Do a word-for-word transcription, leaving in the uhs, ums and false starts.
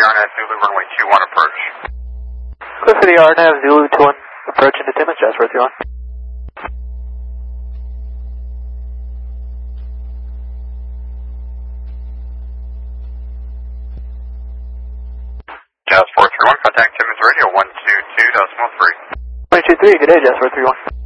R N A Zulu runway two one approach. Cliff City R N A Zulu two one approach into Timmins, Jasper three one. Jasper three one, contact Timmins Radio one two two decimal three. one two three, good day, Jasper three one.